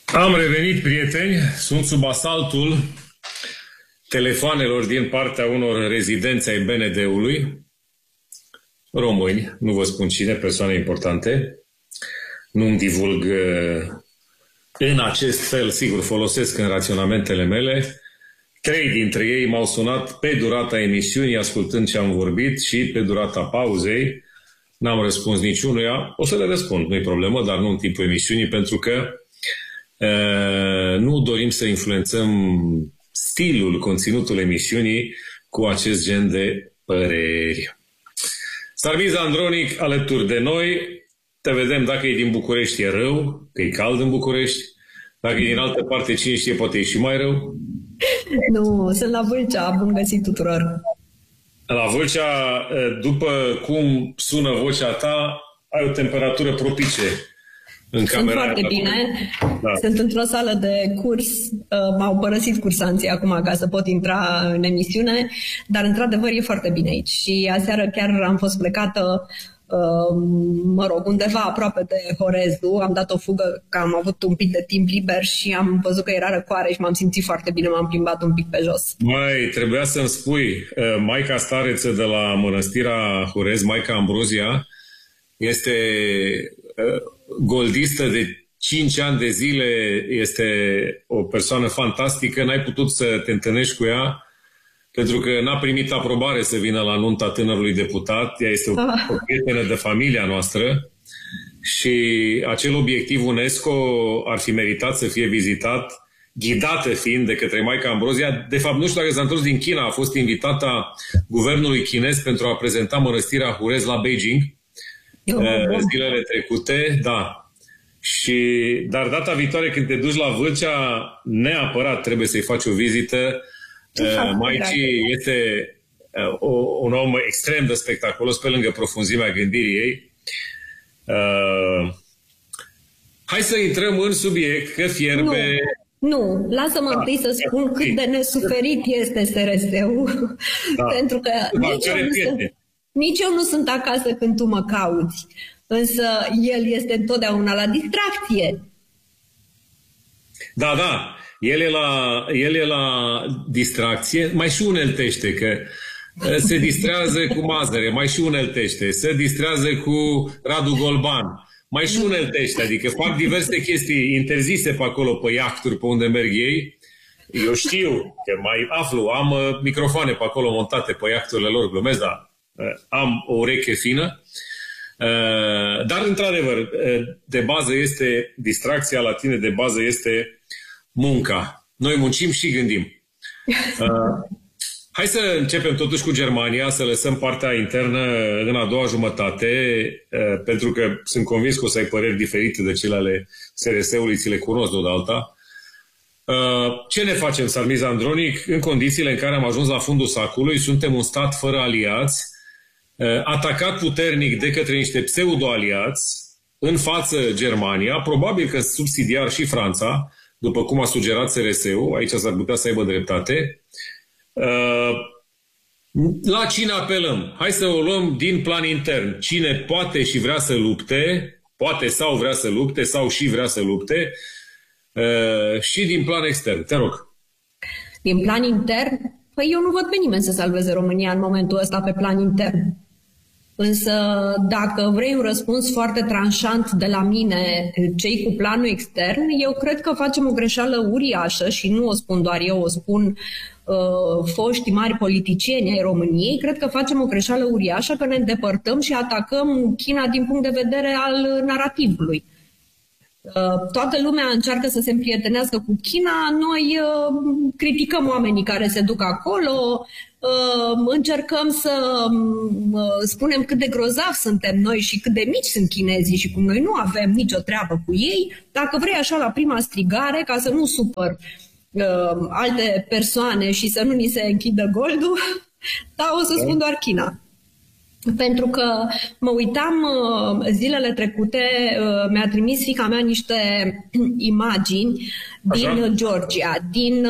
Am revenit, prieteni. Sunt sub asaltul telefoanelor din partea unor rezidenți ai BND-ului, români, nu vă spun cine, persoane importante. Nu-mi divulg în acest fel, sigur, folosesc în raționamentele mele. 3 dintre ei m-au sunat pe durata emisiunii, ascultând ce am vorbit, și pe durata pauzei. N-am răspuns niciunuia. O să le răspund, nu-i problemă, dar nu în timpul emisiunii, pentru că nu dorim să influențăm stilul, conținutul emisiunii cu acest gen de păreri. Sarmiz Andronic alături de noi. Te vedem, dacă e din București e rău, că e cald în București. Dacă e din altă parte, cine știe, poate e și mai rău. Nu, sunt la Vâlcea, bun găsit tuturor. La Vâlcea, după cum sună vocea ta, ai o temperatură propice în camera. Sunt foarte bine. Da. Sunt într-o sală de curs. M-au părăsit cursanții acum ca să pot intra în emisiune, dar într-adevăr e foarte bine aici. Și aseară chiar am fost plecată, undeva aproape de Horezu. Am dat o fugă că am avut un pic de timp liber și am văzut că era răcoare și m-am simțit foarte bine, m-am plimbat un pic pe jos. Mai trebuia să-mi spui, Maica Stareță de la Mănăstirea Horez, Maica Ambrozia, este goldistă de 5 ani de zile, este o persoană fantastică, n-ai putut să te întâlnești cu ea pentru că n-a primit aprobare să vină la nunta tânărului deputat. Ea este o prietenă de familia noastră și acel obiectiv UNESCO ar fi meritat să fie vizitat, ghidată fiind de către Maica Ambrozia. De fapt, nu știu dacă s-a întors din China, a fost invitata guvernului chinez pentru a prezenta Mănăstirea Horez la Beijing zilele trecute, da. Dar data viitoare când te duci la Vâlcea, neapărat trebuie să-i faci o vizită. Maicii este un om extrem de spectaculos, pe lângă profunzimea gândirii ei. Hai să intrăm în subiect, că fierbe... Nu, lasă-mă întâi să spun cât de nesuferit este SRS-ul, pentru că nici eu nu sunt acasă când tu mă cauți, însă el este întotdeauna la distracție. Da, el e la distracție, mai și uneltește, că se distrează cu Mazăre, mai și uneltește, se distrează cu Radu Golban, mai și uneltește, adică fac diverse chestii interzise pe acolo, pe iahturi, pe unde merg ei. Eu știu, că mai aflu, am microfoane pe acolo montate pe iahturile lor, glumesc, dar am o ureche fină. Dar, într-adevăr, de bază este distracția, la tine de bază este munca. Noi muncim și gândim. Hai să începem totuși cu Germania, să lăsăm partea internă în a doua jumătate, pentru că sunt convins că o să ai păreri diferite de cele ale SRS-ului, ți le cunosc deodalta. Ce ne facem, Sarmiz Andronic, în condițiile în care am ajuns la fundul sacului? Suntem un stat fără aliați, atacat puternic de către niște pseudo-aliați, în față Germania, probabil că subsidiar și Franța, după cum a sugerat SRS-ul, aici s-ar putea să aibă dreptate. La cine apelăm? Hai să o luăm din plan intern. Cine poate și vrea să lupte, poate sau vrea să lupte, sau și vrea să lupte, și din plan extern. Te rog. Din plan intern? Păi eu nu văd pe nimeni să salveze România în momentul ăsta pe plan intern. Însă, dacă vrei un răspuns foarte tranșant de la mine, cei cu planul extern, eu cred că facem o greșeală uriașă și nu o spun doar eu, o spun foști mari politicieni ai României. Cred că facem o greșeală uriașă că ne îndepărtăm și atacăm China din punct de vedere al narativului. Toată lumea încearcă să se împrietenească cu China, noi criticăm oamenii care se duc acolo, încercăm să spunem cât de grozavi suntem noi și cât de mici sunt chinezii și cum noi nu avem nicio treabă cu ei. Dacă vrei așa la prima strigare, ca să nu supăr alte persoane și să nu ni se închidă goldul, da, o să spun doar China. Pentru că mă uitam zilele trecute, mi-a trimis fiica mea niște imagini din Georgia, din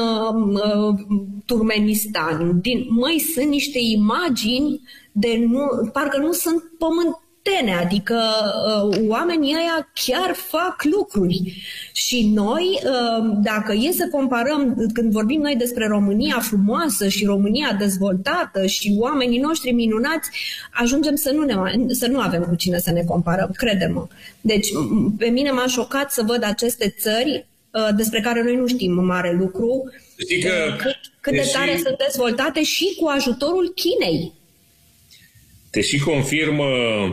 Turkmenistan. Măi, sunt niște imagini de parcă nu sunt pământ tene, adică oamenii ăia chiar fac lucruri. Și noi, dacă e să comparăm, când vorbim noi despre România frumoasă și România dezvoltată și oamenii noștri minunați, ajungem să nu avem cu cine să ne comparăm, crede-mă. Deci, pe mine m-a șocat să văd aceste țări despre care noi nu știm mare lucru, cât de tare sunt dezvoltate și cu ajutorul Chinei. Te și confirmă,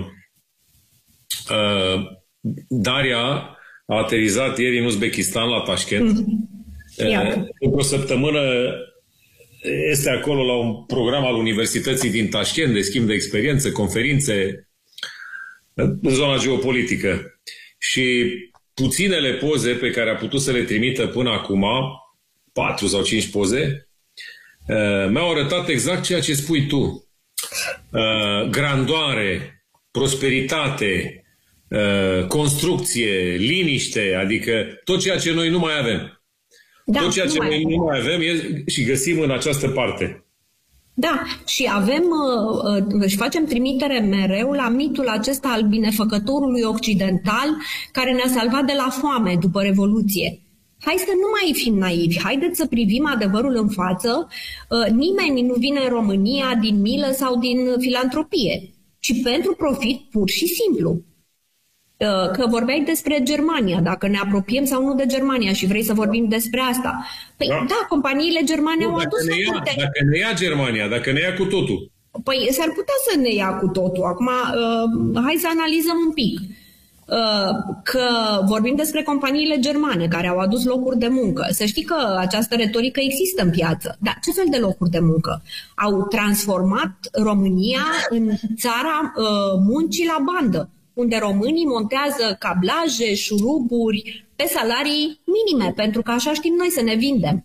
Daria a aterizat ieri în Uzbekistan, la Tashkent. După o săptămână este acolo la un program al Universității din Tashkent de schimb de experiență, conferințe în zona geopolitică. Și puținele poze pe care a putut să le trimită până acum, 4 sau 5 poze, mi-au arătat exact ceea ce spui tu. Grandoare, prosperitate, construcție, liniște, adică tot ceea ce noi nu mai avem. Da, tot ceea ce noi nu mai avem și găsim în această parte. Da, și facem trimitere mereu la mitul acesta al binefăcătorului occidental care ne-a salvat de la foame după Revoluție. Hai să nu mai fim naivi, haideți să privim adevărul în față. Nimeni nu vine în România din milă sau din filantropie, ci pentru profit pur și simplu. Că vorbeai despre Germania, dacă ne apropiem sau nu de Germania și vrei să vorbim despre asta. Păi da, companiile germane au adus... Dacă ne ia Germania, dacă ne ia cu totul. Păi s-ar putea să ne ia cu totul. Acum, hai să analizăm un pic. Că vorbim despre companiile germane care au adus locuri de muncă. Să știi că această retorică există în piață. Dar ce fel de locuri de muncă? Au transformat România în țara muncii la bandă, unde românii montează cablaje, șuruburi pe salarii minime, pentru că așa știm noi să ne vindem.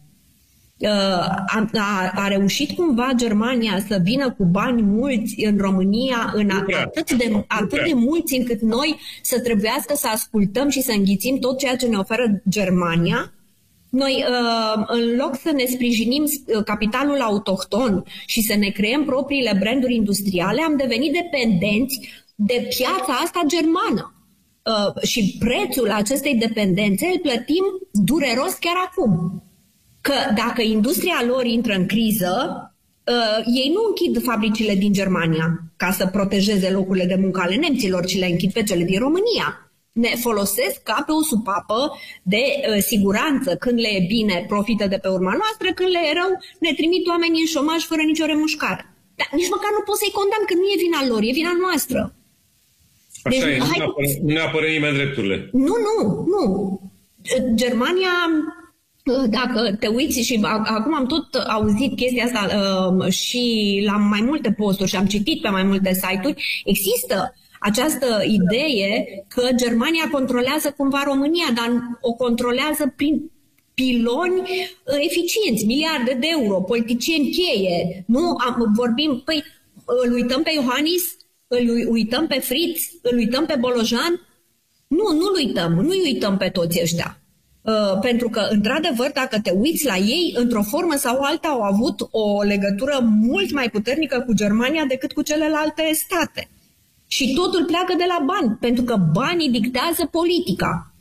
A reușit cumva Germania să vină cu bani mulți în România, atât de mulți încât noi să trebuiască să ascultăm și să înghițim tot ceea ce ne oferă Germania? Noi, în loc să ne sprijinim capitalul autohton și să ne creăm propriile branduri industriale, am devenit dependenți de piața asta germană. Și prețul acestei dependențe îl plătim dureros chiar acum. Că dacă industria lor intră în criză, ei nu închid fabricile din Germania ca să protejeze locurile de muncă ale nemților, ci le închid pe cele din România. Ne folosesc ca pe o supapă de siguranță. Când le e bine, profită de pe urma noastră, când le e rău, ne trimit oamenii în șomaj fără nicio remușcare. Dar nici măcar nu pot să-i condamn, că nu e vina lor, e vina noastră. Așa deci, nu ne apără nimeni drepturile. Nu. Germania... Dacă te uiți și acum am tot auzit chestia asta și la mai multe posturi și am citit pe mai multe site-uri, există această idee că Germania controlează cumva România, dar o controlează prin piloni eficienți, miliarde de euro, politicieni cheie. Nu vorbim, păi îl uităm pe Iohannis, îl uităm pe Fritz, îl uităm pe Bolojan? Nu-i uităm pe toți ăștia. Pentru că, într-adevăr, dacă te uiți la ei, într-o formă sau alta au avut o legătură mult mai puternică cu Germania decât cu celelalte state. Și totul pleacă de la bani, pentru că banii dictează politica.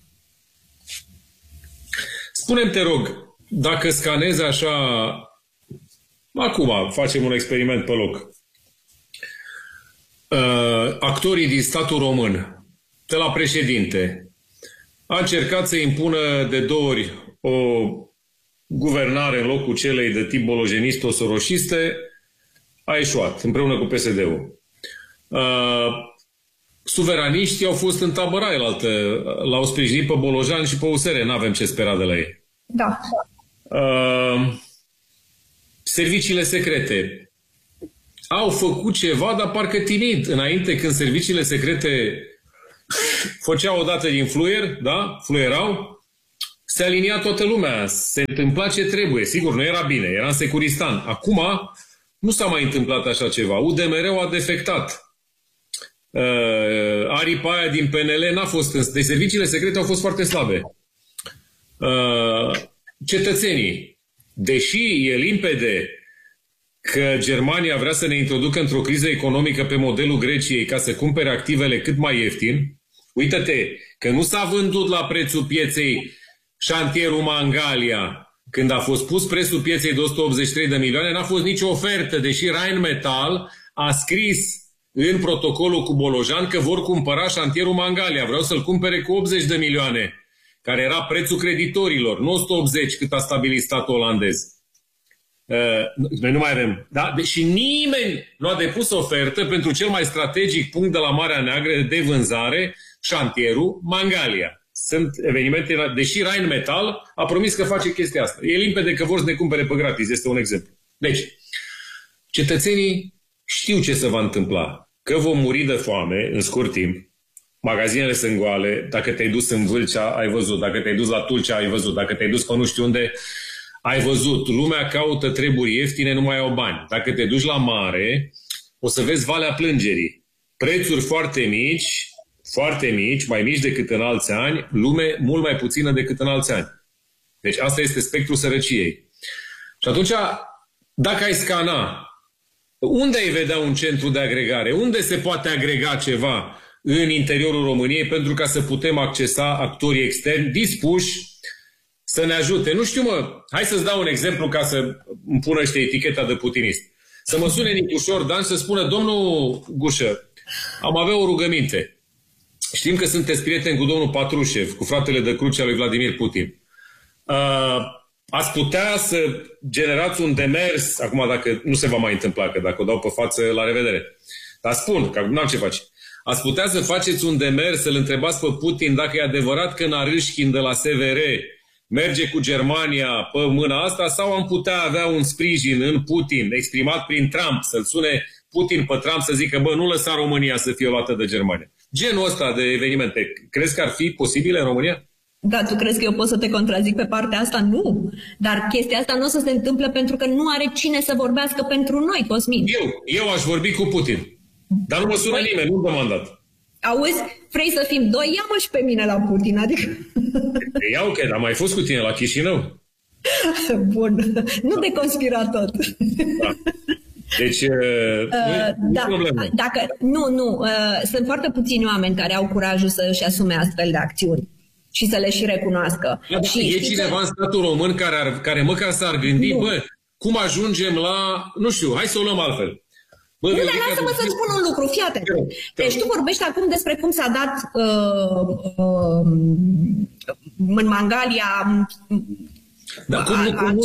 Spune-mi, te rog, dacă scanezi așa, acum facem un experiment pe loc, actorii din statul român, de la președinte, a încercat să impună de 2 ori o guvernare în locul celei de tip bolojenist-osoroșiste, a eșuat, împreună cu PSD-ul. Suveraniștii au fost în tabăra elaltă, l-au sprijinit pe Bolojan și pe USR, n-avem ce spera de la ei. Da. Serviciile secrete au făcut ceva, dar parcă timid. Înainte, când serviciile secrete făceau o dată din fluier, da? Fluierau, se alinia toată lumea, se întâmpla ce trebuie. Sigur, nu era bine, era în Securistan. Acum nu s-a mai întâmplat așa ceva. UDMR-ul a defectat. Aripa aia din PNL n-a fost... Deci serviciile secrete au fost foarte slabe. Cetățenii, deși e limpede că Germania vrea să ne introducă într-o criză economică pe modelul Greciei ca să cumpere activele cât mai ieftin, uită-te că nu s-a vândut la prețul pieței șantierul Mangalia. Când a fost pus prețul pieței de 183 de milioane, n-a fost nicio ofertă, deși Rheinmetall a scris în protocolul cu Bolojan că vor cumpăra șantierul Mangalia. Vreau să-l cumpere cu 80 de milioane, care era prețul creditorilor, nu 180 cât a stabilit statul olandez. Noi nu mai avem. Da? Și nimeni nu a depus ofertă pentru cel mai strategic punct de la Marea Neagră de vânzare, șantierul Mangalia. Sunt evenimente, deși Rheinmetall a promis că face chestia asta. E limpede că vor să ne cumpere pe gratis, este un exemplu. Deci, cetățenii știu ce se va întâmpla. Că vom muri de foame în scurt timp, magazinele sunt goale, dacă te-ai dus în Vâlcea, ai văzut, dacă te-ai dus la Tulcea, ai văzut, dacă te-ai dus pe nu știu unde, ai văzut. Lumea caută treburi ieftine, nu mai au bani. Dacă te duci la mare, o să vezi Valea Plângerii. Prețuri foarte mici, mai mici decât în alți ani, lume mult mai puțină decât în alți ani. Deci asta este spectrul sărăciei. Și atunci, dacă ai scana, unde ai vedea un centru de agregare? Unde se poate agrega ceva în interiorul României pentru ca să putem accesa actorii externi dispuși să ne ajute? Nu știu, hai să-ți dau un exemplu ca să îmi pună ăștia eticheta de putinist. Să mă sune Nicușor Dan să spună: domnul Gușă, am avea o rugăminte. Știm că sunteți prieteni cu domnul Patrușev, cu fratele de cruce al lui Vladimir Putin. Ați putea să generați un demers, acum dacă nu se va mai întâmpla, că dacă o dau pe față, la revedere. Dar spun, că nu am ce face. Ați putea să faceți un demers, să-l întrebați pe Putin dacă e adevărat că Narâșchin de la SVR merge cu Germania pe mâna asta, sau am putea avea un sprijin în Putin, exprimat prin Trump, să-l sune Putin pe Trump să zică: bă, nu lăsa România să fie luată de Germania. Genul ăsta de evenimente, crezi că ar fi posibile în România? Da, tu crezi că eu pot să te contrazic pe partea asta? Nu. Dar chestia asta nu o să se întâmple pentru că nu are cine să vorbească pentru noi, Cosmin. Eu aș vorbi cu Putin. Dar nu mă sună nimeni, nu-mi dă mandat. Auzi, vrei să fim doi? Ia-mă și pe mine la Putin, adică... Ia ok, dar mai fost cu tine la Chișinău. Bun, nu de conspirator. Da. Deci, da, sunt foarte puțini oameni care au curajul să-și asume astfel de acțiuni și să le și recunoască. Da, și e cineva în statul român care măcar s-ar gândi: bă, cum ajungem la... Nu știu, hai să o luăm altfel. Bă, nu, dar lasă-mă să-ți spun un lucru, fii atent. Deci tu vorbești acum despre cum s-a dat în Mangalia... Da, cum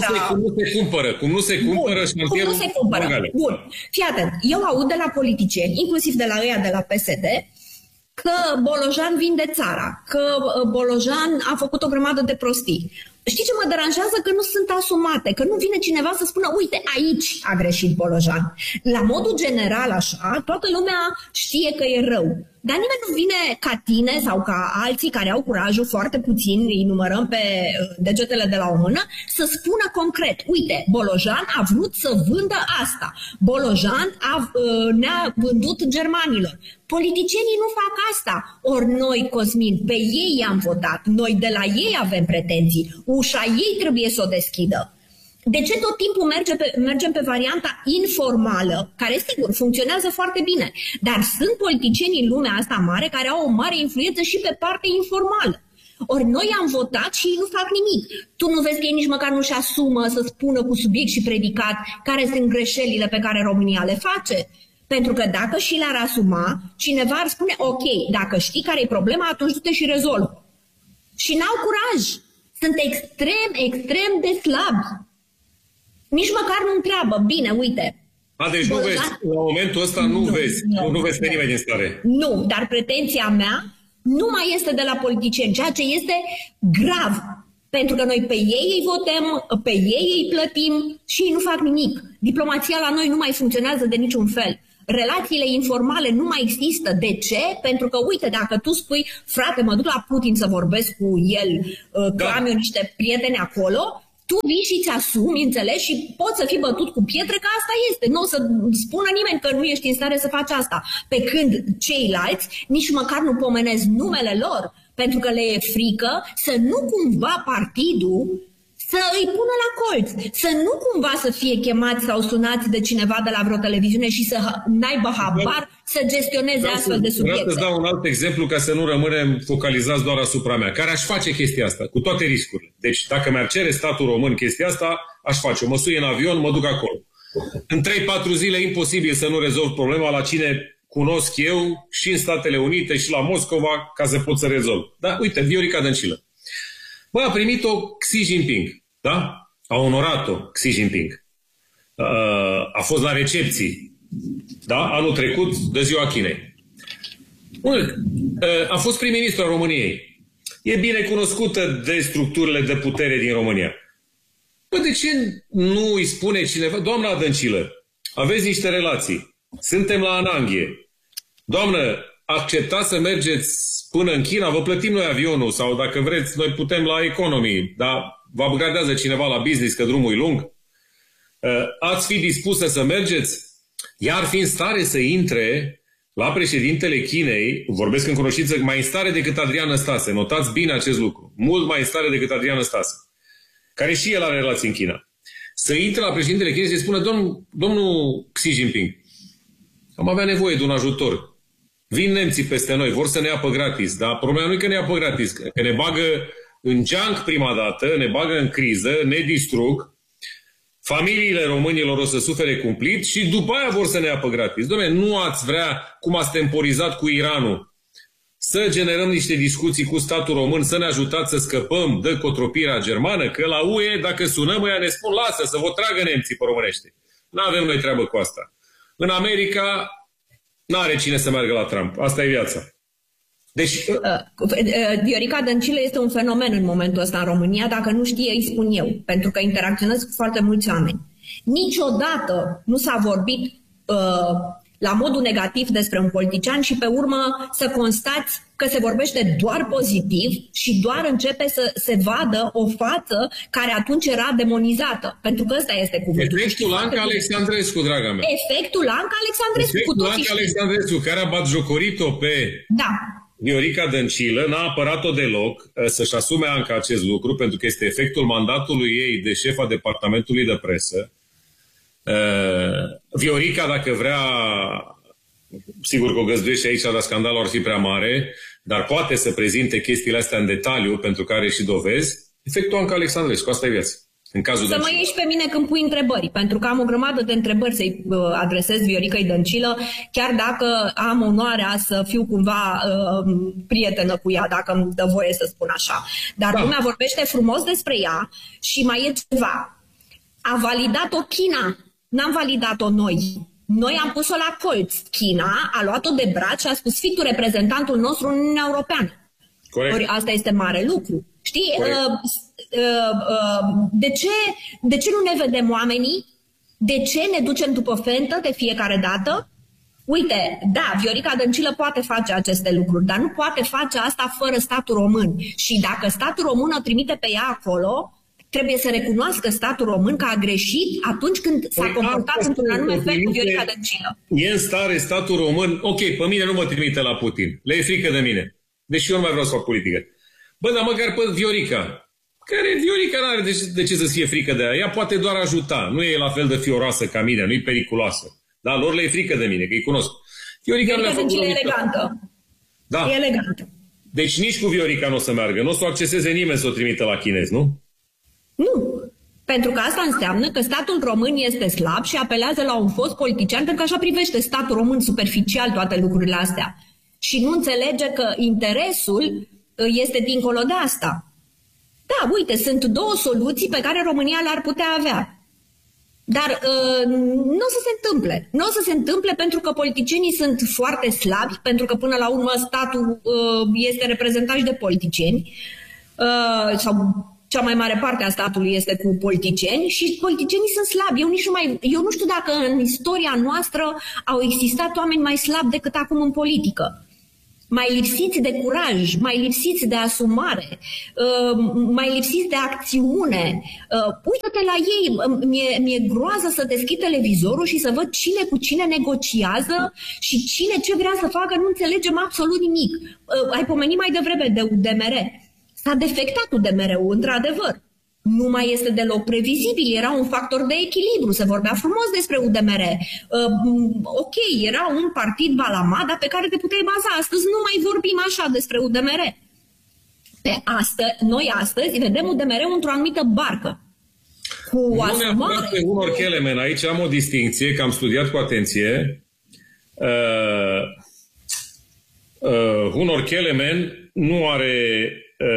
nu se cumpără șantierul Mangalia. Bun, fii atent. Eu aud de la politicieni, inclusiv de la ăia de la PSD, că Bolojan vinde țara, că Bolojan a făcut o grămadă de prostii. Știi ce mă deranjează? Că nu sunt asumate, că nu vine cineva să spună: uite, aici a greșit Bolojan. La modul general, așa, toată lumea știe că e rău. Dar nimeni nu vine ca tine sau ca alții care au curajul, foarte puțin, îi numărăm pe degetele de la o mână, să spună concret: uite, Bolojan a vrut să vândă asta. Bolojan ne-a vândut germanilor. Politicienii nu fac asta. Ori noi, Cosmin, pe ei am votat. Noi de la ei avem pretenții. Ușa ei trebuie să o deschidă. De ce tot timpul mergem pe varianta informală, care, sigur, funcționează foarte bine, dar sunt politicieni în lumea asta mare care au o mare influență și pe partea informală. Ori noi am votat și ei nu fac nimic. Tu nu vezi că ei nici măcar nu-și asumă să spună cu subiect și predicat care sunt greșelile pe care România le face? Pentru că dacă și le-ar asuma, cineva ar spune: ok, dacă știi care e problema, atunci du-te și rezolvă. Și n-au curaj. Sunt extrem de slabi. Nici măcar nu întreabă: bine, uite. Deci nu vezi, la momentul ăsta nu vezi pe nimeni în stare. Nu, dar pretenția mea nu mai este de la politicieni, ceea ce este grav. Pentru că noi pe ei îi votăm, pe ei îi plătim și ei nu fac nimic. Diplomația la noi nu mai funcționează de niciun fel. Relațiile informale nu mai există. De ce? Pentru că, uite, dacă tu spui: frate, mă duc la Putin să vorbesc cu el, că am eu niște prieteni acolo, tu vii și îți asumi, înțelegi, și poți să fii bătut cu pietre, că asta este. Nu o să spună nimeni că nu ești în stare să faci asta. Pe când ceilalți nici măcar nu pomenesc numele lor, pentru că le e frică să nu cumva partidul să îi pună la colț, să nu cumva să fie chemați sau sunați de cineva de la vreo televiziune și să n-aibă habar să gestioneze astfel de subiecte. Vreau să dau un alt exemplu ca să nu rămânem focalizați doar asupra mea, care aș face chestia asta, cu toate riscurile. Deci dacă mi-ar cere statul român chestia asta, aș face-o. Mă sui în avion, mă duc acolo. În 3-4 zile imposibil să nu rezolv problema la cine cunosc eu și în Statele Unite și la Moscova ca să pot să rezolv. Da? Uite, Viorica Dăncilă. Bă, a primit-o Xi Jinping, da? A onorat-o Xi Jinping. A fost la recepții, da? Anul trecut, de ziua Chinei. Bă, a fost prim-ministru al României. E bine cunoscută de structurile de putere din România. Bă, de ce nu îi spune cineva, doamna Dăncilă, aveți niște relații, suntem la Ananghie. Doamnă, acceptați să mergeți până în China, vă plătim noi avionul sau dacă vreți, noi putem la economii, dar vă upgradează cineva la business că drumul e lung? Ați fi dispusă să mergeți? Ea ar fi în stare să intre la președintele Chinei, vorbesc în cunoștință, mai în stare decât Adrian Năstase, notați bine acest lucru, mult mai în stare decât Adrian Năstase, care și el are relații în China. Să intre la președintele Chinei și să spună, domnul Xi Jinping, am avea nevoie de un ajutor. Vin nemții peste noi, vor să ne apă gratis, dar problema nu e că ne apă gratis, că ne bagă în junk prima dată, ne bagă în criză, ne distrug, familiile românilor o să sufere cumplit și după aia vor să ne apă gratis. Dom'le, nu ați vrea, cum ați temporizat cu Iranul, să generăm niște discuții cu statul român, să ne ajutați să scăpăm de cotropirea germană, că la UE, dacă sunăm, ăia ne spun, lasă, să vă tragă nemții pe românește. N-avem noi treabă cu asta. În America n-are cine să meargă la Trump. Asta e viața. Deci... Viorica Dăncilă este un fenomen în momentul ăsta în România. Dacă nu știe, îi spun eu, pentru că interacționez cu foarte mulți oameni. Niciodată nu s-a vorbit la modul negativ despre un politician și pe urmă să constați că se vorbește doar pozitiv și doar începe să se vadă o față care atunci era demonizată. Pentru că ăsta este cuvântul. Efectul Anca Alexandrescu, draga mea. Efectul Anca Alexandrescu. Efectul Anca Alexandrescu, care a batjocorit-o pe Viorica Dăncilă, n-a apărat-o deloc să-și asume Anca acest lucru, pentru că este efectul mandatului ei de șefa departamentului de presă. Viorica, dacă vrea, sigur că o găzduiește aici, dar scandalul ar fi prea mare, dar poate să prezinte chestiile astea în detaliu, pentru că are și dovezi. Efectul Anca Alexandrescu, asta e viața. În cazul să mă ieși pe mine când pui întrebări, pentru că am o grămadă de întrebări să-i adresez Vioricăi Dăncilă, chiar dacă am onoarea să fiu cumva prietenă cu ea, dacă îmi dă voie să spun așa. Dar lumea vorbește frumos despre ea și mai e ceva. A validat-o China, n-am validat-o noi. Noi am pus-o la colț. China a luat-o de braț și a spus, fii tu reprezentantul nostru în Uniunea Europeană. Corect. Ori asta este mare lucru. Știi? De ce nu ne vedem oamenii? De ce ne ducem după fentă de fiecare dată? Uite, da, Viorica Dăncilă poate face aceste lucruri, dar nu poate face asta fără statul român. Și dacă statul român o trimite pe ea acolo, trebuie să recunoască statul român că a greșit atunci când s-a comportat într-un anume fel cu Viorica Dăncilă. E în stare statul român, ok, pe mine nu mă trimite la Putin, le e frică de mine, deși eu nu mai vreau să fac politică. Bă, dar măcar pe Viorica, Viorica nu are de ce să fie frică de ea, ea poate doar ajuta, nu e la fel de fioroasă ca mine, nu e periculoasă. Da, lor le e frică de mine, că îi cunosc. Viorica Dăncilă e elegantă. Da. E elegantă. Deci nici cu Viorica nu o să meargă, nu o să o acceseze nimeni să o trimită la chinezi, nu? Nu, pentru că asta înseamnă că statul român este slab și apelează la un fost politician, pentru că așa privește statul român superficial toate lucrurile astea. Și nu înțelege că interesul este dincolo de asta. Da, uite, sunt două soluții pe care România le-ar putea avea. Dar nu o să se întâmple. Nu o să se întâmple pentru că politicienii sunt foarte slabi, pentru că până la urmă statul este reprezentat și de politicieni sau cea mai mare parte a statului este cu politicieni și politicienii sunt slabi. Eu nu știu dacă în istoria noastră au existat oameni mai slabi decât acum în politică. Mai lipsiți de curaj, mai lipsiți de asumare, mai lipsiți de acțiune. Uită-te la ei, mi-e groază să deschid televizorul și să văd cine cu cine negociază și cine ce vrea să facă, nu înțelegem absolut nimic. Ai pomenit mai devreme de UDMR. S-a defectat UDMR-ul, într-adevăr. nu mai este deloc previzibil, era un factor de echilibru, se vorbea frumos despre UDMR. Ok, era un partid balamat, dar pe care te puteai baza. Astăzi nu mai vorbim așa despre UDMR. Noi astăzi vedem UDMR într-o anumită barcă. Nu neapărat pe Hunor Kelemen. Aici am o distinție, că am studiat cu atenție. Hunor Kelemen nu are...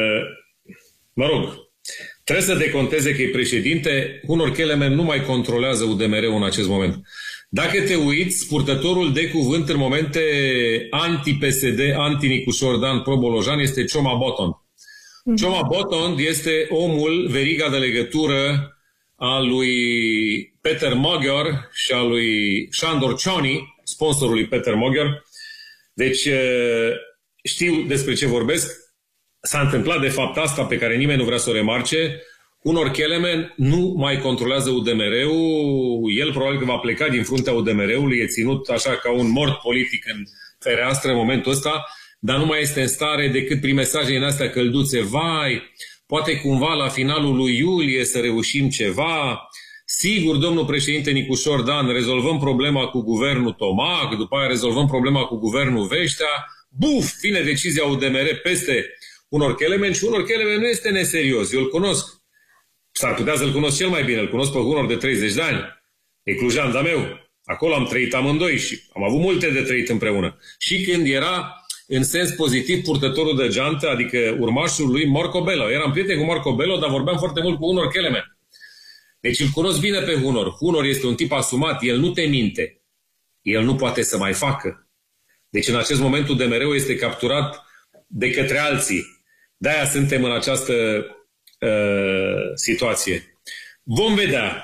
trebuie să deconteze că e președinte. Hunor Kelemen nu mai controlează UDMR-ul în acest moment. Dacă te uiți, purtătorul de cuvânt în momente anti-PSD, anti-Nicușor Dan, pro-Bolojan este Cioma Botond. Cioma Botond este omul, veriga de legătură a lui Peter Magyar și a lui Sándor Cioni, sponsorul lui Peter Magyar. Deci știu despre ce vorbesc. S-a întâmplat de fapt asta pe care nimeni nu vrea să o remarce. Hunor Kelemen nu mai controlează UDMR-ul. El probabil că va pleca din fruntea UDMR-ului. E ținut așa ca un mort politic în fereastră în momentul ăsta, dar nu mai este în stare decât prin mesaje din astea călduțe. Vai, poate cumva la finalul lui iulie să reușim ceva. Sigur, domnul președinte Nicușor Dan, rezolvăm problema cu guvernul Tomac, după aia rezolvăm problema cu guvernul Veștea. Buf, vine decizia UDMR peste Hunor Kelemen și Hunor Kelemen nu este neserios. Eu îl cunosc. S-ar putea să-l cunosc cel mai bine. Îl cunosc pe Hunor de 30 de ani. E clujan de-a meu. Acolo am trăit amândoi și am avut multe de trăit împreună. Și când era în sens pozitiv purtătorul de geantă, adică urmașul lui Marco Bello. Eram prieten cu Marco Bello, dar vorbeam foarte mult cu Hunor Kelemen. Deci îl cunosc bine pe Hunor. Hunor este un tip asumat, el nu te minte. El nu poate să mai facă. Deci în acest moment UDMR-ul este capturat de către alții. De-aia suntem în această situație. Vom vedea.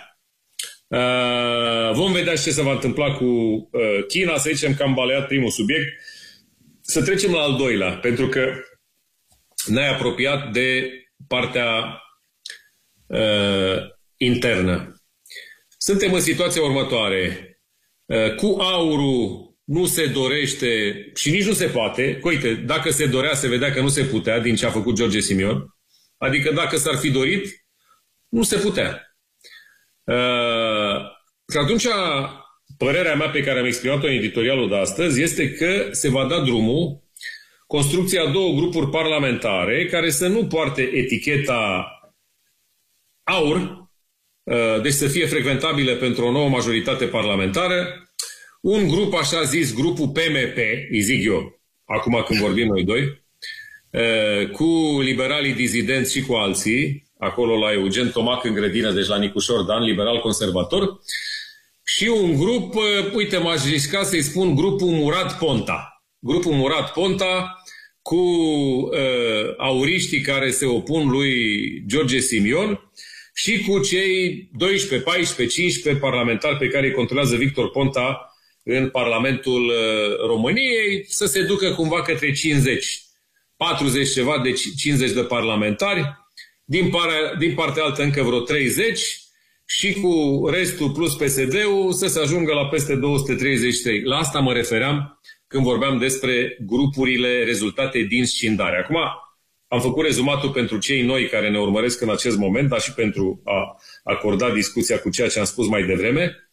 Vom vedea ce se va întâmpla cu China. Să zicem că am baleat primul subiect. Să trecem la al doilea, pentru că ne-ai apropiat de partea internă. Suntem în situația următoare. Cu aurul nu se dorește și nici nu se poate. Uite, dacă se dorea, se vedea că nu se putea din ce a făcut George Simion. Adică dacă s-ar fi dorit, nu se putea. Și atunci, părerea mea pe care am exprimat-o în editorialul de astăzi este că se va da drumul construcția a două grupuri parlamentare care să nu poarte eticheta aur, deci să fie frecventabile pentru o nouă majoritate parlamentară. Un grup, așa zis, grupul PMP, îi zic eu, acum când vorbim noi doi, cu liberalii dizidenți și cu alții, acolo la Eugen Tomac în grădină, deci la Nicușor Dan, liberal-conservator, și un grup, uite, m-aș risca să-i spun grupul Murat Ponta. Grupul Murat Ponta cu auriștii care se opun lui George Simion și cu cei 12, 14, 15 parlamentari pe care îi controlează Victor Ponta în Parlamentul României, să se ducă cumva către 50. 40 ceva, deci 50 de parlamentari, din partea altă încă vreo 30 și cu restul plus PSD-ul să se ajungă la peste 233. La asta mă refeream când vorbeam despre grupurile rezultate din scindare. Acum am făcut rezumatul pentru cei noi care ne urmăresc în acest moment, dar și pentru a acorda discuția cu ceea ce am spus mai devreme.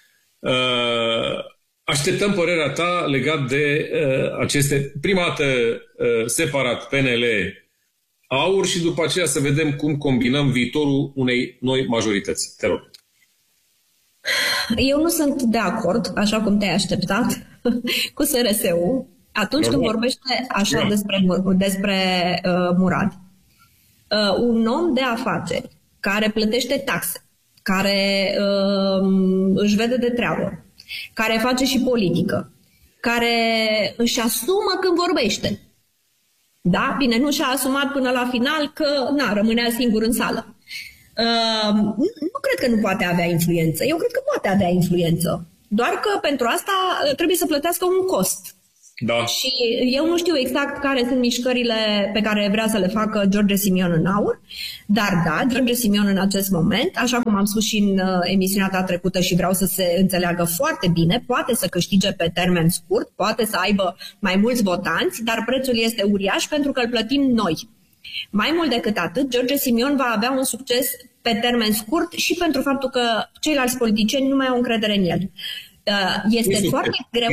Așteptăm părerea ta legat de aceste, prima dată separat PNL AUR și după aceea să vedem cum combinăm viitorul unei noi majorități. Te rog. Eu nu sunt de acord, așa cum te-ai așteptat, cu SRS-ul atunci când vorbește așa despre Murat. Un om de afaceri care plătește taxe, care își vede de treabă, care face și politică, care își asumă când vorbește. Da? Bine, nu și-a asumat până la final că rămânea singur în sală. Nu cred că nu poate avea influență. Eu cred că poate avea influență. Doar că pentru asta trebuie să plătească un cost. Da. Și eu nu știu exact care sunt mișcările pe care vrea să le facă George Simion în AUR, dar da, George Simion în acest moment, așa cum am spus și în emisiunea ta trecută și vreau să se înțeleagă foarte bine, poate să câștige pe termen scurt, poate să aibă mai mulți votanți, dar prețul este uriaș pentru că îl plătim noi. Mai mult decât atât, George Simion va avea un succes pe termen scurt și pentru faptul că ceilalți politicieni nu mai au încredere în el. Este foarte greu.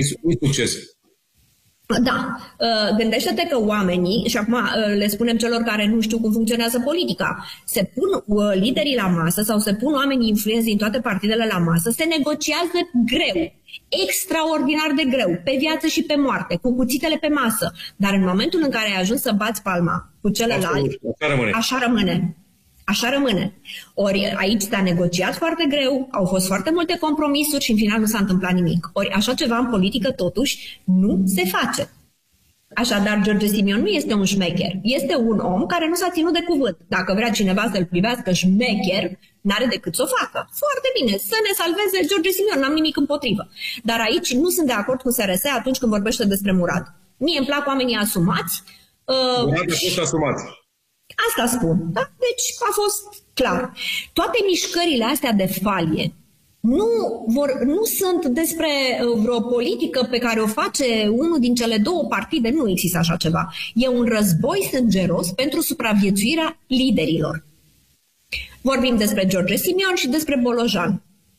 Da, gândește-te că oamenii, și acum le spunem celor care nu știu cum funcționează politica, se pun liderii la masă sau se pun oamenii influenți din toate partidele la masă, se negociază greu, extraordinar de greu, pe viață și pe moarte, cu cuțitele pe masă, dar în momentul în care ai ajuns să bați palma cu celălalt, așa rămâne. Așa rămâne. Ori aici s-a negociat foarte greu, au fost foarte multe compromisuri și în final nu s-a întâmplat nimic. Ori așa ceva în politică totuși nu se face. Așadar, George Simion nu este un șmecher. Este un om care nu s-a ținut de cuvânt. Dacă vrea cineva să-l privească șmecher, n-are decât să o facă. Foarte bine, să ne salveze George Simion, n-am nimic împotrivă. Dar aici nu sunt de acord cu SRS atunci când vorbește despre Murad. Mie îmi plac oamenii asumați. Murad a fost asumat. Asta spun. Da? Deci a fost clar. Toate mișcările astea de falie nu sunt despre vreo politică pe care o face unul din cele două partide. Nu există așa ceva. E un război sângeros pentru supraviețuirea liderilor. Vorbim despre George Simion și despre Bolojan.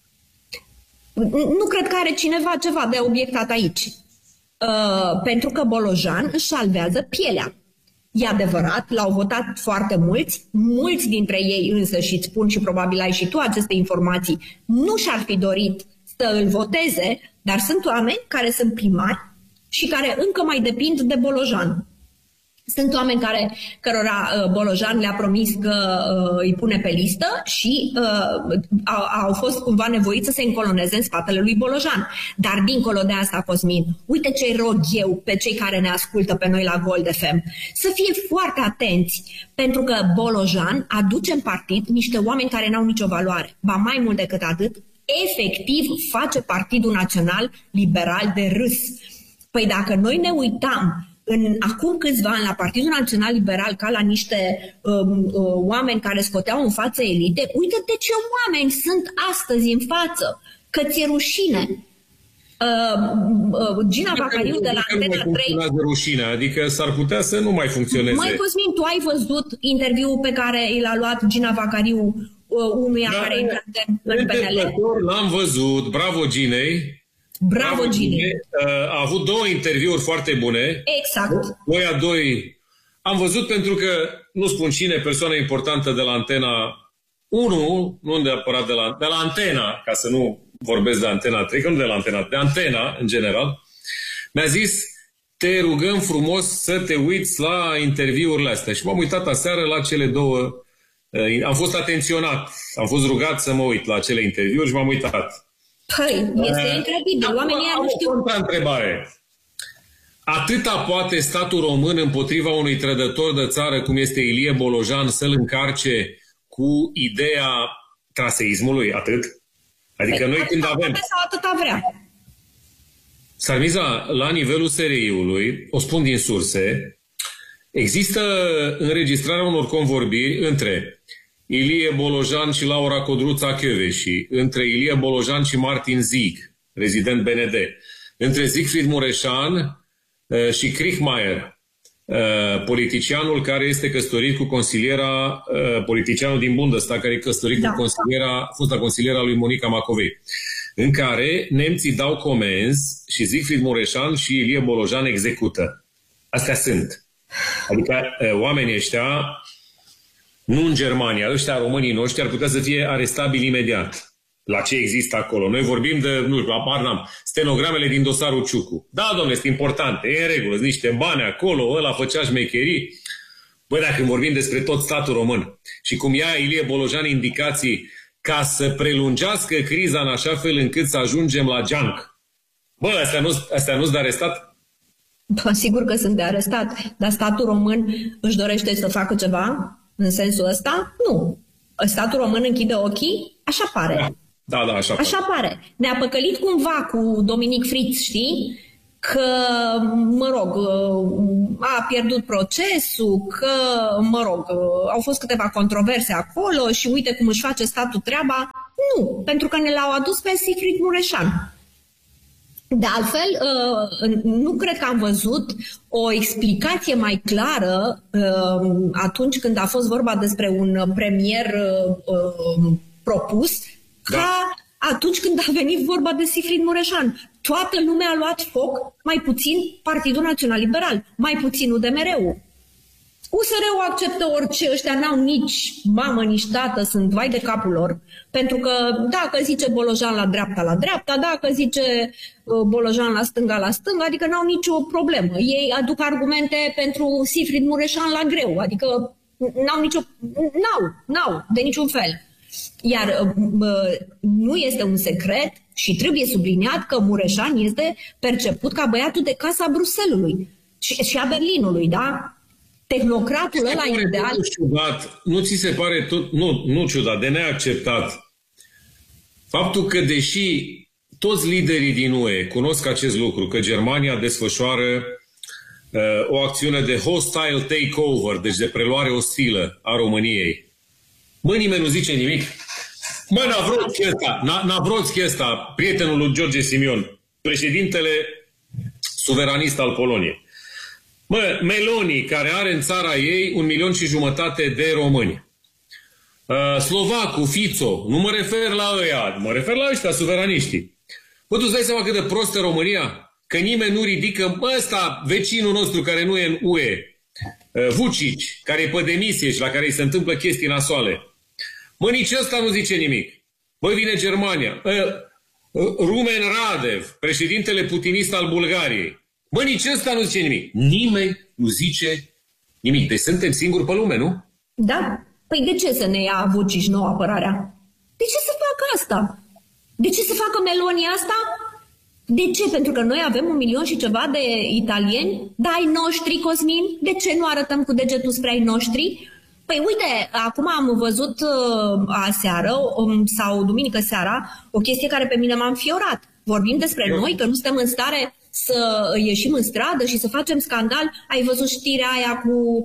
Nu cred că are cineva ceva de obiectat aici. Pentru că Bolojan își salvează pielea. E adevărat, l-au votat foarte mulți dintre ei însă, și îți spun și probabil ai și tu aceste informații, nu și-ar fi dorit să îl voteze, dar sunt oameni care sunt primari și care încă mai depind de Bolojan. Sunt oameni cărora Bolojan le-a promis că îi pune pe listă și au fost cumva nevoiți să se încoloneze în spatele lui Bolojan. Dar dincolo de asta, Cosmin, uite ce rog eu pe cei care ne ascultă pe noi la Gold FM. Să fie foarte atenți, pentru că Bolojan aduce în partid niște oameni care n-au nicio valoare. Ba mai mult decât atât, efectiv face Partidul Național Liberal de râs. Păi dacă noi ne uitam acum câțiva ani la Partidul Național Liberal ca la niște oameni care scoteau în față elite, uite-te ce oameni sunt astăzi în față, că ți-e rușine. Gina Vacariu de la Antena 3... rușine, adică s-ar putea să nu mai funcționeze. Măi, Cosmin, tu ai văzut interviul pe care l-a luat Gina Vacariu unuia care intră în PNL? L-am văzut, bravo Ginei. Bravo, Gini. A avut două interviuri foarte bune. Exact. Doi. Am văzut pentru că, nu spun cine, persoană importantă de la Antena 1, nu neapărat de la Antena, ca să nu vorbesc de Antena 3, că nu de la Antena, de Antena, în general, mi-a zis, te rugăm frumos să te uiți la interviurile astea. Și m-am uitat aseară la cele două. Am fost atenționat, am fost rugat să mă uit la acele interviuri și m-am uitat. Păi, este incredibil. Oamenii nu știu. Întrebare. Atâta poate statul român împotriva unui trădător de țară cum este Ilie Bolojan să-l încarce cu ideea traseismului? Atât? Adică noi când avem... Sau atâta vrea. Sarmiza, la nivelul SRI-ului, o spun din surse, există înregistrarea unor convorbiri între Ilie Bolojan și Laura Codruța Kövesi, între Ilie Bolojan și Martin Zieg, rezident BND, între Siegfried Mureșan și Kriechmeier, politicianul care este căsătorit cu consiliera, politicianul din Bundestag, care e căsătorit cu fosta consiliera lui Monica Macovei, în care nemții dau comenzi și Siegfried Mureșan și Ilie Bolojan execută. Astea sunt. Adică oamenii ăștia, nu în Germania, ăștia românii noștri ar putea să fie arestabili imediat. La ce există acolo? Noi vorbim de, nu știu, stenogramele din dosarul Ciucu. Da, domnule, sunt importante, e în regulă, sunt niște bani acolo, ăla făcea șmecherii. Băi, dacă vorbim despre tot statul român și cum ia Ilie Bolojan indicații ca să prelungească criza în așa fel încât să ajungem la junk. Bă, astea nu-s de arestat? Bă, sigur că sunt de arestat, dar statul român își dorește să facă ceva în sensul ăsta? Nu. Statul român închide ochii? Așa pare. Da, așa pare. Ne-a păcălit cumva cu Dominic Fritz, știi? Că, mă rog, a pierdut procesul, că, mă rog, au fost câteva controverse acolo și uite cum își face statul treaba. Nu, pentru că ne l-au adus pe Siegfried Mureșan. De altfel, nu cred că am văzut o explicație mai clară atunci când a fost vorba despre un premier propus, ca atunci când a venit vorba de Sigfrid Mureșan. Toată lumea a luat foc, mai puțin Partidul Național Liberal, mai puțin UDMR-ul. USR-ul acceptă orice, ăștia n-au nici mamă, nici tată, sunt vai de capul lor. Pentru că dacă zice Bolojan la dreapta, dacă zice Bolojan la stânga, adică n-au nicio problemă. Ei aduc argumente pentru Sigfrid Mureșan la greu, adică n-au, de niciun fel. Iar nu este un secret și trebuie subliniat că Mureșan este perceput ca băiatul de casa Bruxellesului și a Berlinului, da? Tehnocratul ăla ideal. Nu ți se pare tot, nu ciudat, de neacceptat faptul că, deși toți liderii din UE cunosc acest lucru, că Germania desfășoară o acțiune de hostile takeover, deci de preluare ostilă a României, nimeni nu zice nimic. Navrocki ăsta, prietenul lui George Simion, președintele suveranist al Poloniei. Meloni, care are în țara ei 1,5 milion de români. Slovacul, Fico, nu mă refer la ăia, mă refer la ăștia, suveraniștii. Tu îți dai seama cât de prostă România? Că nimeni nu ridică ăsta, vecinul nostru care nu e în UE, Vucic, care e pe demisie și la care îi se întâmplă chestii nasoale. Nici ăsta nu zice nimic. Vine Germania. Rumen Radev, președintele putinist al Bulgariei. Nici ăsta nu zice nimic. Nimeni nu zice nimic. Deci suntem singuri pe lume, nu? Da. Păi de ce să ne ia Vucic nouă apărarea? De ce să facă asta? De ce să facă Meloni asta? De ce? Pentru că noi avem 1 milion și ceva de italieni? Da, ai noștri, Cosmin? De ce nu arătăm cu degetul spre ai noștri? Păi uite, acum am văzut aseară sau duminică seara o chestie care pe mine m-a înfiorat. Vorbim despre noi, că nu suntem în stare să ieșim în stradă și să facem scandal. Ai văzut știrea aia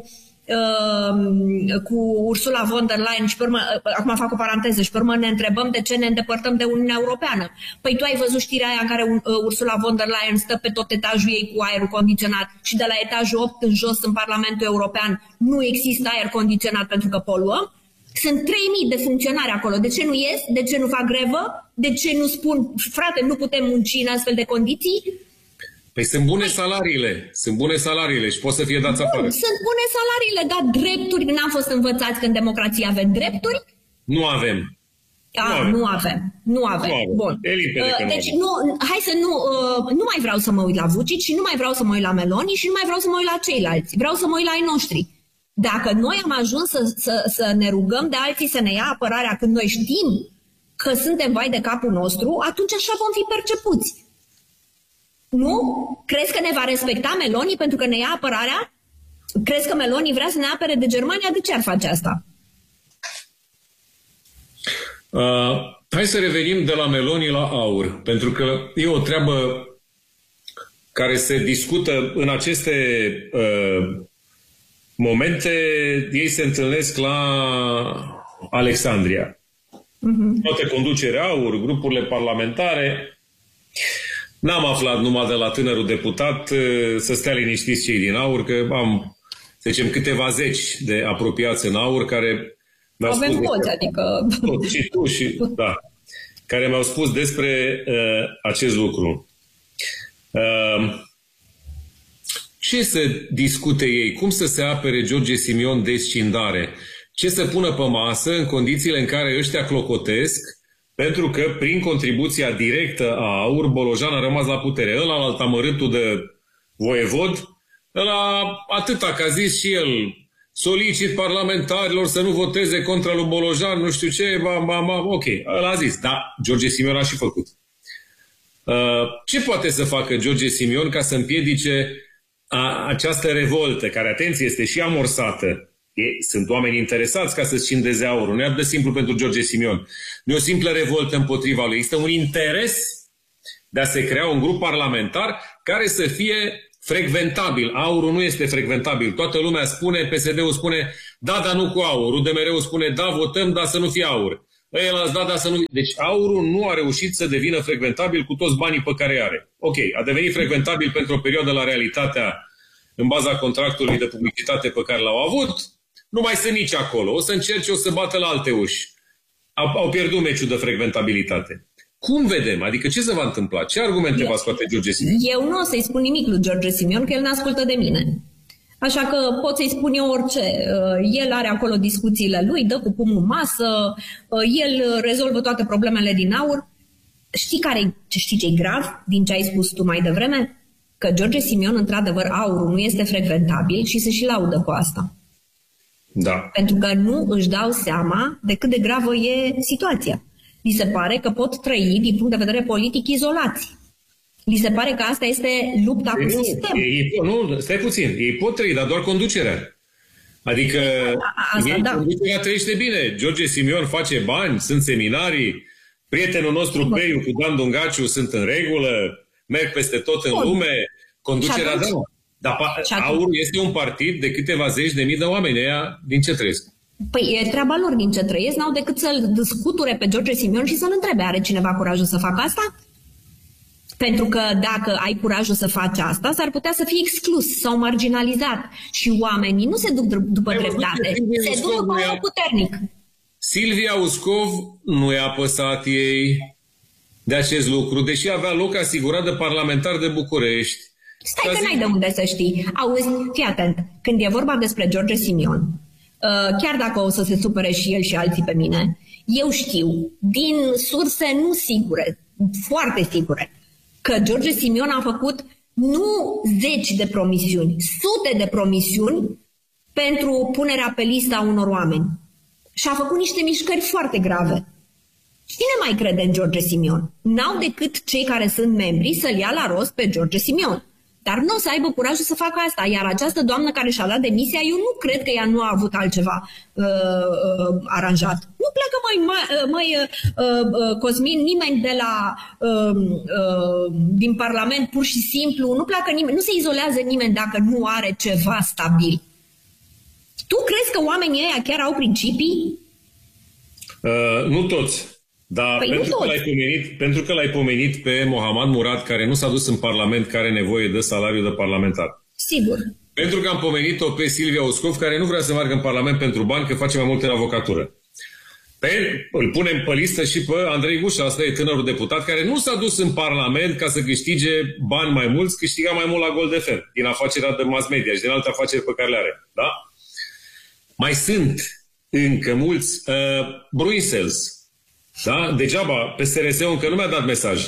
cu Ursula von der Leyen și pe urmă, acum fac o paranteză, și pe urmă ne întrebăm de ce ne îndepărtăm de Uniunea Europeană. Păi tu ai văzut știrea aia în care Ursula von der Leyen stă pe tot etajul ei cu aerul condiționat și de la etajul 8 în jos în Parlamentul European nu există aer condiționat pentru că poluăm? Sunt 3.000 de funcționari acolo. De ce nu ies? De ce nu fac grevă? De ce nu spun, frate, nu putem munci în astfel de condiții? Păi sunt bune salariile. Sunt bune salariile și pot să fie dați afară. Sunt bune salariile, dar drepturi, n-am fost învățați că în democrație avem drepturi? Nu avem. Nu avem. Bun. Deci hai să nu mai vreau să mă uit la Vucic și nu mai vreau să mă uit la Meloni și nu mai vreau să mă uit la ceilalți. Vreau să mă uit la ai noștri. Dacă noi am ajuns să ne rugăm de alții să ne ia apărarea când noi știm că suntem vai de capul nostru, atunci așa vom fi percepuți. Nu? Crezi că ne va respecta Meloni pentru că ne ia apărarea? Crezi că Meloni vrea să ne apere de Germania? De ce ar face asta? Hai să revenim de la Meloni la aur, pentru că e o treabă care se discută în aceste momente. Ei se întâlnesc la Alexandria. Toate conducerea aur, grupurile parlamentare. N-am aflat numai de la tânărul deputat, să stea liniștiți cei din aur, că am, să zicem, câteva zeci de apropiați în aur care mi-au spus și tu și da, care mi-au spus despre acest lucru. Ce să discute ei? Cum să se apere George Simion de scindare? Ce să pună pe masă în condițiile în care ăștia clocotesc? Pentru că prin contribuția directă a AUR, Bolojan a rămas la putere. Ăla amărâtul de voievod, ăla atâta că a zis și el, solicit parlamentarilor să nu voteze contra lui Bolojan, nu știu ce, ok, ăla a zis. Da, George Simion a și făcut. Ce poate să facă George Simion ca să împiedice această revoltă, care, atenție, este și amorsată? Sunt oameni interesați ca să-ți scindeze aurul. Nu e atât de simplu pentru George Simion. Nu e o simplă revoltă împotriva lui. Există un interes de a se crea un grup parlamentar care să fie frecventabil. Aurul nu este frecventabil. Toată lumea spune, PSD-ul spune, da, dar nu cu aur. UDMR-ul spune, da, votăm, dar să nu fie aur. El a zis, da, dar să nu... Deci aurul nu a reușit să devină frecventabil cu toți banii pe care are. Ok, a devenit frecventabil pentru o perioadă la realitatea în baza contractului de publicitate pe care l-au avut, nu mai sunt nici acolo. O să încerce, o să bată la alte uși. Au pierdut meciul de frecventabilitate. Cum vedem? Adică ce se va întâmpla? Ce argumente va scoate George Simion? Eu nu o să-i spun nimic lui George Simion, că el n-ascultă de mine. Așa că pot să-i spun eu orice. El are acolo discuțiile lui, dă cu pumnul în masă, el rezolvă toate problemele din aur. Știi ce-i grav din ce ai spus tu mai devreme? Că George Simion, într-adevăr, aurul nu este frecventabil și se și laudă cu asta. Da. Pentru că nu își dau seama de cât de gravă e situația. Li se pare că pot trăi, din punct de vedere politic, izolați. Li se pare că asta este lupta cu sistemul. Nu, stai puțin. Ei pot trăi, dar doar conducerea. Adică conducerea trăiește bine. George Simion face bani, sunt seminarii, prietenul nostru Peiu cu Dan Dungaciu sunt în regulă, merg peste tot în lume, conducerea da. Dar Aurul este un partid de câteva zeci de mii de oameni, ăia din ce trăiesc? Păi e treaba lor din ce trăiesc, n-au decât să-l scuture pe George Simion și să-l întrebe, are cineva curajul să facă asta? Pentru că dacă ai curajul să faci asta, s-ar putea să fii exclus sau marginalizat. Și oamenii nu se duc după dreptate, se duc după un puternic. Silvia Uscov nu i-a apăsat ei de acest lucru, deși avea loc asigurat de parlamentar de București. Stai că n-ai de unde să știi. Auzi, fii atent, când e vorba despre George Simion, chiar dacă o să se supere și el și alții pe mine, eu știu, din surse nu sigure, foarte sigure, că George Simion a făcut nu zeci de promisiuni, sute de promisiuni pentru punerea pe lista unor oameni. Și a făcut niște mișcări foarte grave. Cine mai crede în George Simion? N-au decât cei care sunt membri să-l ia la rost pe George Simion. Dar nu o să aibă curajul să facă asta. Iar această doamnă care și-a dat demisia, eu nu cred că ea nu a avut altceva aranjat. Nu pleacă Cosmin, nimeni de la din Parlament pur și simplu, nu pleacă nimeni, nu se izolează nimeni dacă nu are ceva stabil. Tu crezi că oamenii ăia chiar au principii? Nu toți. Dar pentru că l-ai pomenit pe Mohammad Murad, care nu s-a dus în Parlament, care are nevoie de salariu de parlamentar. Sigur. Pentru că am pomenit-o pe Silvia Uscov, care nu vrea să meargă în Parlament pentru bani, că face mai multe în avocatură. Îl punem pe listă și pe Andrei Gușa, asta e tânărul deputat, care nu s-a dus în Parlament ca să câștige bani mai mulți, câștiga mai mult la Gold FM, din afacerea de mass media și din alte afaceri pe care le are. Da? Mai sunt încă mulți Bruxelles. Da? Degeaba, pe SRS încă nu mi-a dat mesaj.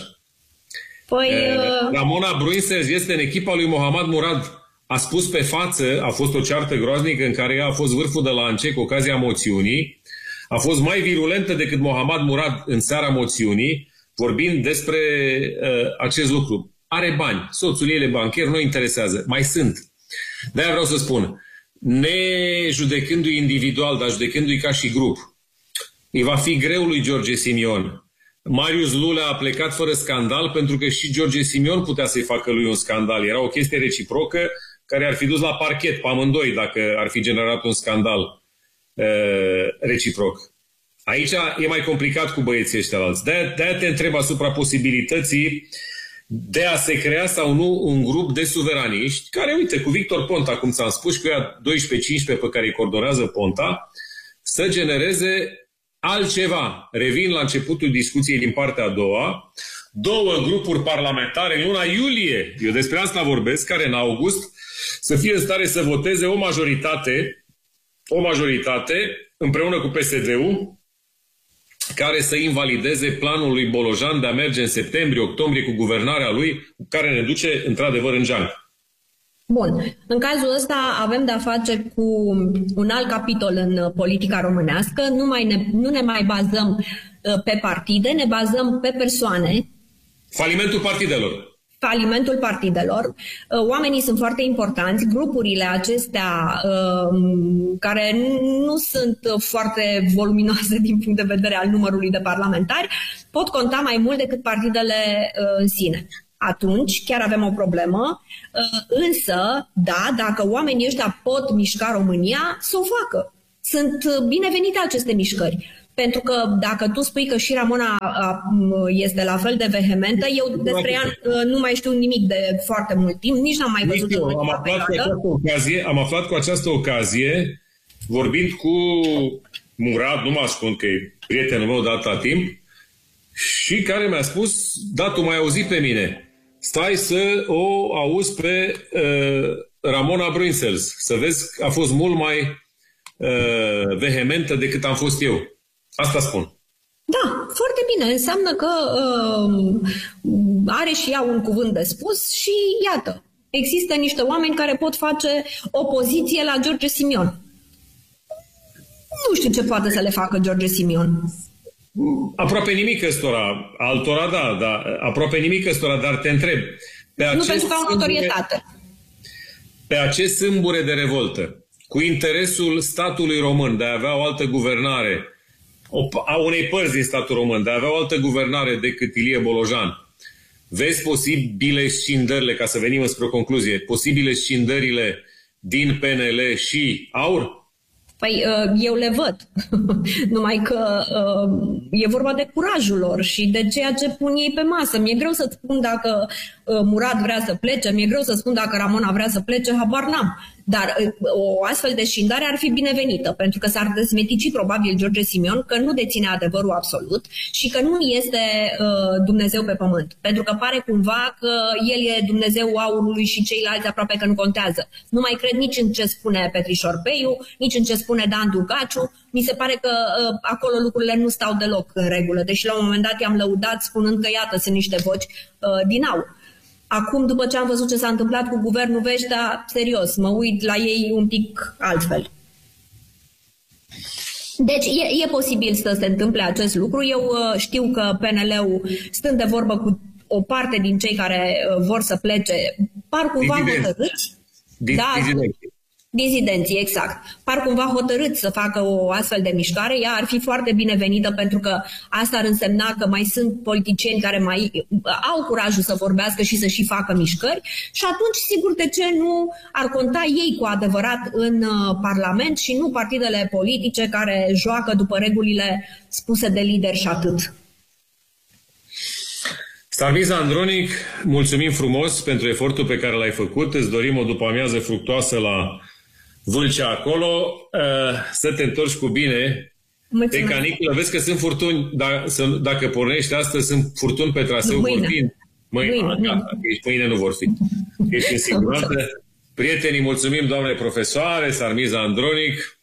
Ramona Bruinsels este în echipa lui Mohammad Murad. A spus pe față, a fost o ceartă groaznică în care ea a fost vârful de lance cu ocazia moțiunii. A fost mai virulentă decât Mohammad Murad în seara moțiunii, vorbind despre acest lucru. Are bani, soțul ei e bancher, nu interesează. Mai sunt. De-aia vreau să spun, ne judecându-i individual, dar judecându-i ca și grup, îi va fi greu lui George Simion. Marius Lulea a plecat fără scandal pentru că și George Simion putea să-i facă lui un scandal. Era o chestie reciprocă care ar fi dus la parchet pe amândoi dacă ar fi generat un scandal reciproc. Aici e mai complicat cu băieții ăștia alți. De-aia te întreb asupra posibilității de a se crea sau nu un grup de suveraniști care, uite, cu Victor Ponta, cum ți-am spus, cu ea 12-15 pe care îi coordonează Ponta, să genereze altceva. Revin la începutul discuției din partea a doua. 2 grupuri parlamentare în luna iulie, eu despre asta vorbesc, care în august să fie în stare să voteze o majoritate împreună cu PSD-ul care să invalideze planul lui Bolojan de a merge în septembrie-octombrie cu guvernarea lui, care ne duce într-adevăr în geancă. Bun. În cazul ăsta avem de-a face cu un alt capitol în politica românească. Nu ne mai bazăm pe partide, ne bazăm pe persoane. Falimentul partidelor. Falimentul partidelor. Oamenii sunt foarte importanți. Grupurile acestea care nu sunt foarte voluminoase din punct de vedere al numărului de parlamentari pot conta mai mult decât partidele în sine. Atunci chiar avem o problemă, însă, da, dacă oamenii ăștia pot mișca România, să o facă. Sunt binevenite aceste mișcări. Pentru că dacă tu spui că și Ramona este la fel de vehementă, eu despre ea nu mai știu nimic de foarte mult timp, nici n-am mai văzut. Am aflat cu această ocazie, vorbind cu Murat, nu mă ascund că e prietenul meu de atâta timp, și care mi-a spus, da, tu m-ai auzit pe mine, stai să o auzi pe Ramona Bruinsel's, să vezi că a fost mult mai vehementă decât am fost eu. Asta spun. Da, foarte bine. Înseamnă că are și ea un cuvânt de spus și iată, există niște oameni care pot face opoziție la George Simion. Nu știu ce poate să le facă George Simion. Aproape nimic ăstora, altora da, aproape nimic ăstora, dar te întreb. Nu pentru că au notorietate. Pe acest sâmbure de revoltă, cu interesul statului român de a avea o altă guvernare, a unei părți din statul român, de a avea o altă guvernare decât Ilie Bolojan, vezi posibile scindările, ca să venim spre o concluzie, posibile scindările din PNL și AUR? Păi eu le văd, numai că e vorba de curajul lor și de ceea ce pun ei pe masă. Mi-e greu să spun dacă Murat vrea să plece, mi-e greu să spun dacă Ramona vrea să plece, habar n-am. Dar o astfel de scindare ar fi binevenită, pentru că s-ar dezmetici probabil George Simion că nu deține adevărul absolut și că nu este Dumnezeu pe pământ. Pentru că pare cumva că el e Dumnezeu aurului și ceilalți aproape că nu contează. Nu mai cred nici în ce spune Petrișor Peiu, nici în ce spune Dan Dugaciu. Mi se pare că acolo lucrurile nu stau deloc în regulă, deși la un moment dat i-am lăudat spunând că iată, sunt niște voci din aur. Acum, după ce am văzut ce s-a întâmplat cu guvernul Veștea, serios, mă uit la ei un pic altfel. Deci e posibil să se întâmple acest lucru. Eu știu că PNL-ul, stând de vorbă cu o parte din cei care vor să plece, par cumva hotărâți. Dizidenții, exact. Par cumva hotărât să facă o astfel de mișcare. Ea ar fi foarte binevenită pentru că asta ar însemna că mai sunt politicieni care mai au curajul să vorbească și să și facă mișcări și atunci, sigur, de ce nu ar conta ei cu adevărat în Parlament și nu partidele politice care joacă după regulile spuse de lideri și atât. Sarmiza Andronic, mulțumim frumos pentru efortul pe care l-ai făcut. Îți dorim o după-amiază fructoasă la Vâlcea acolo, să te întorci cu bine. Mulțumesc. Pe caniculă. Vezi că sunt furtuni, dacă pornești astăzi, sunt furtuni pe traseu vorbind. Mâine nu vor fi. Ești în siguranță. Prietenii, mulțumim, doamne profesoare, Sarmiza Andronic.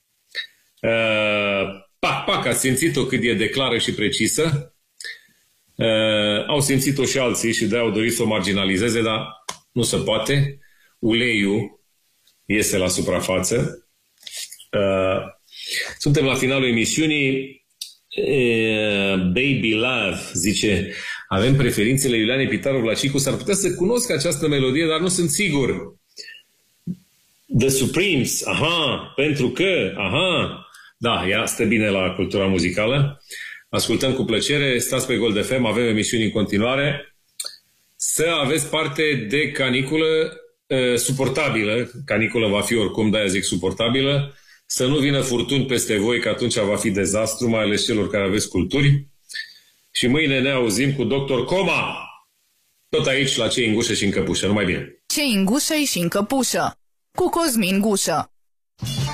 Ați simțit-o cât e de clară și precisă. Au simțit-o și alții și de-aia au dorit să o marginalizeze, dar nu se poate. Uleiul iese la suprafață. Suntem la finalul emisiunii. Baby Love zice, avem preferințele Iulianei Pitaru Vlacicu. S-ar putea să cunosc această melodie, dar nu sunt sigur. The Supremes, pentru că, da, ea stă bine la cultura muzicală. Ascultăm cu plăcere, stați pe Gold FM, avem emisiuni în continuare. Să aveți parte de caniculă suportabilă, caniculă va fi oricum, de-aia zic suportabilă, să nu vină furtuni peste voi, că atunci va fi dezastru, mai ales celor care aveți culturi. Și mâine ne auzim cu Dr. Coma, tot aici la Cei în gușă și în căpușă. Numai bine! Cei în gușă și în căpușă, cu Cosmin Gușă.